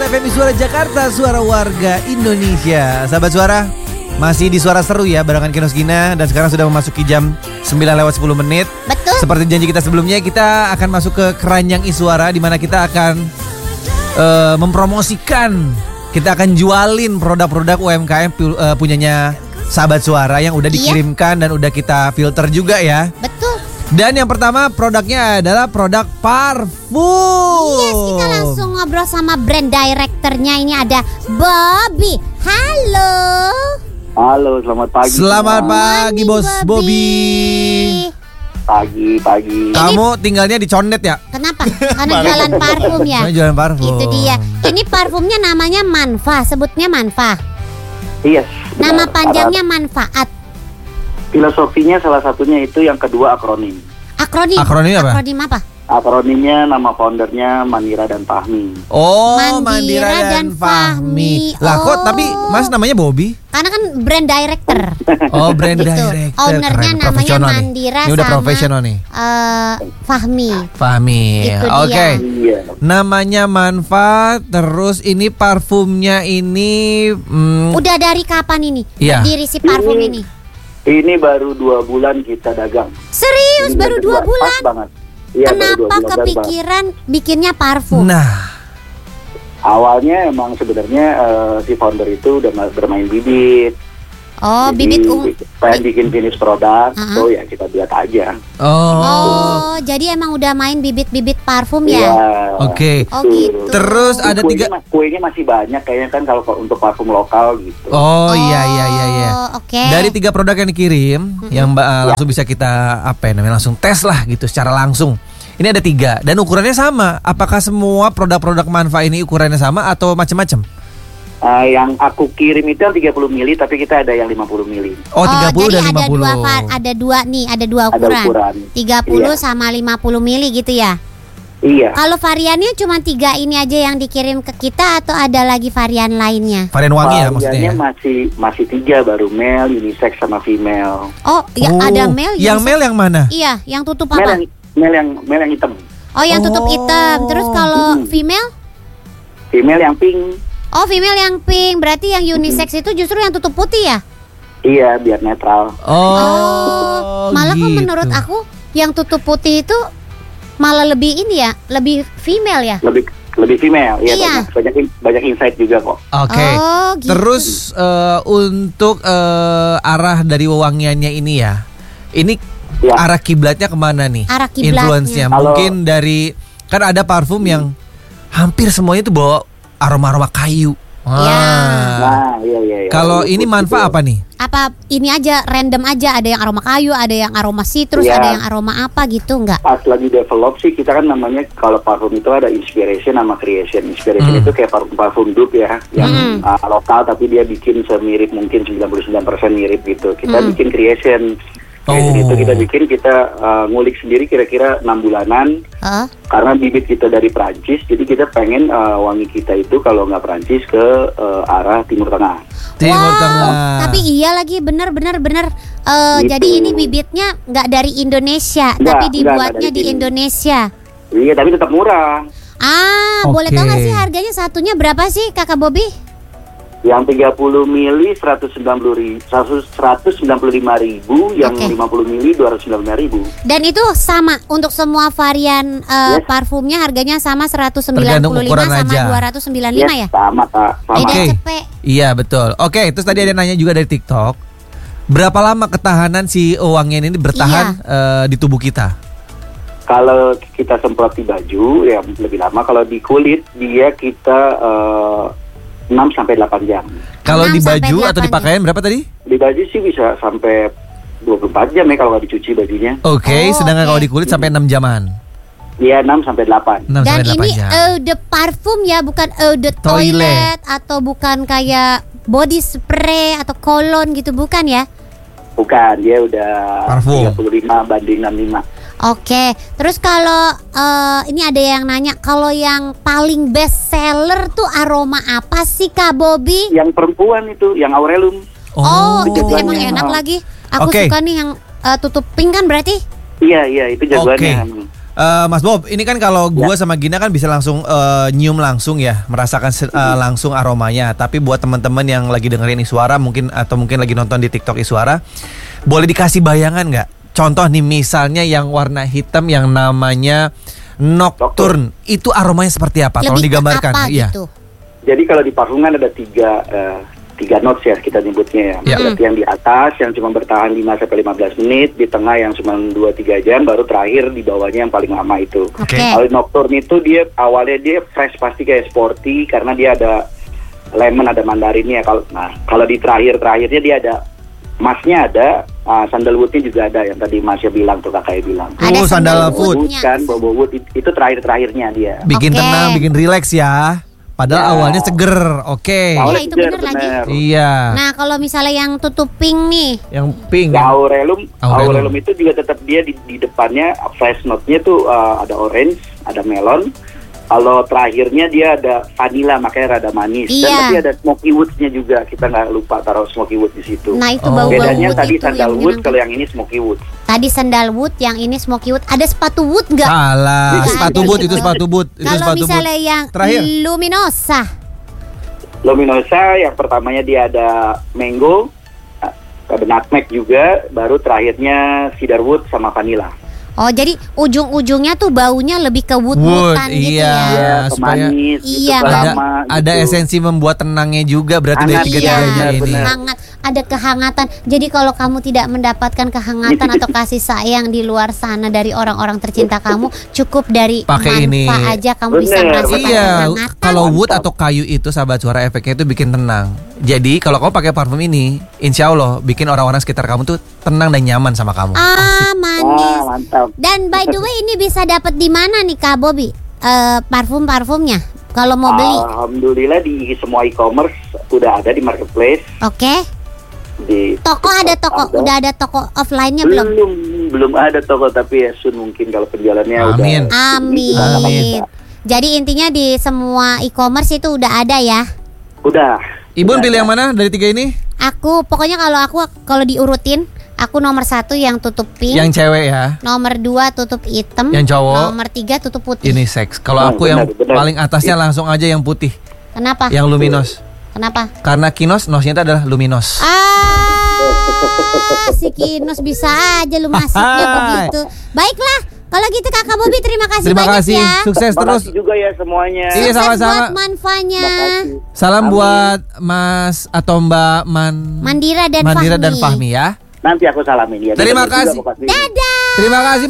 FM Suara Jakarta, suara warga Indonesia. Sahabat Suara, masih di Suara Seru ya, barengan Kinos Gina. Dan sekarang sudah memasuki jam 9:10. Betul. Seperti janji kita sebelumnya, kita akan masuk ke keranjang Iswara, di mana kita akan mempromosikan. Kita akan jualin produk-produk UMKM punyanya Sahabat Suara yang udah dikirimkan dan udah kita filter juga ya. Betul. Dan yang pertama produknya adalah produk parfum. Yes, kita langsung ngobrol sama brand directornya. Ini ada Bobby. Halo. Halo, selamat pagi. Selamat pagi, Bos Bobby. Pagi. Kamu tinggalnya di Condet ya? Kenapa? Karena jualan parfum ya. Jualan parfum. Itu dia. Ini parfumnya namanya Manfa, sebutnya Manfa. Iya. Nama panjangnya Manfaat. Filosofinya salah satunya itu, yang kedua akronim. Akronim. Akronim apa? Akronim apa? Akronimnya nama foundernya Mandira dan Fahmi. Oh, Mandira Mandira dan dan Fahmi. Fahmi. Lah kok tapi Mas namanya Bobby? Karena kan brand director. Oh, brand Gitu. director. Ownernya Keren, namanya profesional nih. Mandira Ini udah sama profesional nih. Fahmi. Fahmi. Itu Oke. dia. Iya. Namanya Manfaat, terus ini parfumnya ini Udah dari kapan ini? Iya. Berdiri si parfum ini. Ini baru 2 bulan kita dagang. Serius Ini baru 2 bulan? Pas banget. Iya, baru 2 Kenapa bulan dagang. kepikiran bikinnya parfum? Nah, Awalnya emang sebenarnya si founder itu udah bermain bibit. Oh, Jadi, bibit ungu. pengen bikin finish produk, Uh-huh. so ya kita buat aja. Oh, jadi emang udah main bibit-bibit parfum Iya. ya? Oke. Oh, gitu. Terus ada Kuenya masih banyak kayaknya kan kalau untuk parfum lokal gitu. Oh iya. Oh, oke. Dari 3 produk yang dikirim, yang langsung bisa kita langsung tes lah gitu secara langsung. Ini ada 3 dan ukurannya sama. Apakah semua produk-produk Manfa ini ukurannya sama atau macam-macam? Yang aku kirim itu yang 30 mili, tapi kita ada yang 50 mili. Oh, 30 jadi dan 50. ada dua Ada ukuran. ukuran. 30 Iya. sama 50 mili gitu ya? Iya. Kalau variannya cuma 3 ini aja yang dikirim ke kita atau ada lagi varian lainnya? Varian wangi ya maksudnya. Variannya masih 3, baru male, unisex sama female. Oh, ya ada male. Yang male yang mana? Iya, yang tutup apa? Male yang hitam. Oh, yang tutup hitam. Terus kalau female? Female yang pink. Oh, female yang pink. Berarti yang unisex itu justru yang tutup putih ya? Iya, biar netral. Oh, malah kok gitu. menurut aku yang tutup putih itu malah lebih ini ya, lebih female ya? Lebih female. Iya, Iya. banyak insight juga kok. Oke. Oh, gitu. Terus untuk arah dari wewangiannya ini ya. Ini Ya. arah kiblatnya kemana nih? Arah kiblatnya. Influence-nya. Kalau- Mungkin dari, kan ada parfum yang hampir semuanya tuh bawa aroma-aroma kayu. Ya. Nah, iya. Kalau ini Manfa apa nih? Apa ini aja random aja, ada yang aroma kayu, ada yang aroma citrus, Iya. ada yang aroma apa gitu enggak? Pas lagi develop sih kita kan namanya, kalau parfum itu ada inspiration sama creation. Inspiration itu kayak parfum dupe ya, yang lokal tapi dia bikin semirip mungkin 99% mirip gitu. Kita bikin creation. Creation itu kita ngulik sendiri kira-kira 6 bulanan. Karena bibit kita dari Prancis, jadi kita pengen wangi kita itu kalau nggak Prancis ke arah Timur Tengah. Timur Tengah. Tapi iya lagi bener. Gitu. Jadi ini bibitnya nggak dari Indonesia, tapi dibuatnya dari di sini. Indonesia. Iya, tapi tetap murah. Boleh tahu nggak Oke. sih harganya satunya berapa sih, Kakak Bobby? Yang 30 mili 195.000, yang Oke. 50 mili 295.000. Dan itu sama untuk semua varian Yes. parfumnya harganya sama 195 Tergantung ukuran sama aja. 295 ya? Sama Kak, sama. Beda Oke. cepet. Iya betul. Oke, terus tadi ada nanya juga dari TikTok. Berapa lama ketahanan si wangian ini bertahan di tubuh kita? Kalau kita semprot di baju ya lebih lama, kalau di kulit dia kita 6-8 jam. Kalau 6 di sampai baju atau di 8 pakaian berapa tadi? Di baju sih bisa sampai 24 jam ya kalau nggak dicuci bajunya. Oke, sedangkan oke. kalau di kulit sampai 6 jaman. Iya, 6-8. 6 Dan sampai 8 ini jam. eau de parfum ya, bukan eau de toilet atau bukan kayak body spray atau cologne gitu, bukan ya? Bukan, dia udah Parfum. 35 banding 65. Oke, terus kalau ini ada yang nanya, kalau yang paling best seller tuh aroma apa sih, Kak Bobby? Yang perempuan itu, yang Aurelum. Oh, itu jagoannya. emang enak lagi. Aku Oke. suka nih yang tutup pink kan berarti? Iya, itu jagoannya. Mas Bob, ini kan kalau gua sama Gina kan bisa langsung nyium langsung ya, merasakan langsung aromanya. Tapi buat teman-teman yang lagi dengerin Iswara mungkin atau mungkin lagi nonton di TikTok Iswara, boleh dikasih bayangan nggak? Contoh nih misalnya yang warna hitam yang namanya Nocturne, itu aromanya seperti apa? Tolong Lebih ke digambarkan. apa Iya. gitu? Jadi kalau di parfum kan ada tiga notes ya kita nyebutnya ya. Berarti yang di atas yang cuma bertahan 5-15 menit, di tengah yang cuma 2-3 jam, baru terakhir di bawahnya yang paling lama itu. Oke. Kalau Nocturne itu dia awalnya dia fresh pasti kayak sporty karena dia ada lemon, ada mandarinnya. Kalau di terakhirnya dia ada masnya, ada sandalwoodnya juga ada yang tadi Masya bilang tuh, kakaknya bilang. Ada sandalwood Kan bobo wood itu terakhirnya dia. Bikin Oke. tenang, bikin relax ya. Padahal Ya. awalnya seger. Oke. Awalnya itu seger, bener lagi. Iya. Nah, kalau misalnya yang tutup pink nih, Yang pink. Ya, Aurelum Aurelum itu juga tetap dia di depannya fresh note-nya tuh ada orange, ada melon. Kalau terakhirnya dia ada vanilla, makanya rada manis. Iya. Dan tapi ada smoky woods-nya juga. Kita nggak lupa taruh smoky wood di situ. nah itu Oh. bau-bau Bedanya wood tadi itu yang sandalwood, menyenangkan. kalau yang ini smoky wood. Tadi sandalwood, yang ini smoky wood. Ada sepatu wood nggak? Salah. Nggak Sepatu ada boot gitu. itu sepatu boot. Itu Kalau sepatu boot. misalnya yang Terakhir. luminosa, Luminosa yang pertamanya dia ada mango, ada nutmeg juga, baru terakhirnya cedarwood sama vanilla. oh jadi ujung-ujungnya tuh baunya lebih ke wood-woodan Wood, gitu iya. ya. Ya, supaya pemanis, Iya, itu Ada, lama, ada gitu. esensi membuat tenangnya juga berarti dari Hangat, tiga-tiganya iya, ini. benar. Hangat, ada kehangatan. Jadi kalau kamu tidak mendapatkan kehangatan atau kasih sayang di luar sana dari orang-orang tercinta kamu, cukup dari Pakai ini. manfa aja kamu bisa Bener, merasakan Iya, kehangatan. kalau wood Mantap. atau kayu itu sahabat suara efeknya itu bikin tenang. Jadi kalau kamu pakai parfum ini, insya Allah bikin orang-orang sekitar kamu tuh tenang dan nyaman sama kamu. Manis. Mantap. Dan by the way ini bisa dapat di mana nih Kak Bobby? Parfum-parfumnya kalau mau beli. Alhamdulillah di semua e-commerce udah ada di marketplace. Oke. Di Toko ada toko, udah ada toko offline-nya belum? belum ada toko, tapi ya soon mungkin kalau penjualannya Amin. udah. Amin. Jadi intinya di semua e-commerce itu udah ada ya. Udah. Ibun Udah pilih ada. yang mana dari tiga ini? Aku pokoknya kalau diurutin, aku nomor 1 yang tutup pink, Yang cewek ya. nomor 2 tutup hitam, Yang cowok nomor 3 tutup putih. ini seks. Kalau aku Benar, yang benar. paling atasnya langsung aja yang putih, Kenapa? yang luminos. Kenapa? Karena kinos, nosnya itu adalah luminos. Si Kinos bisa aja lu masuknya begitu. Baiklah, kalau gitu Kakak Bobby terima kasih Terima banyak kasih, ya. sukses terus. Makasih juga ya semuanya. Iya, Sukses sama-sama. buat manfanya. Makasih. Salam Amin. buat Mas atau Mbak Mandira dan Mandira Fahmi. dan Fahmi ya. Nanti aku salamin ya. Terima Dengar juga kasih. kok pasti. Dadah. Terima kasih.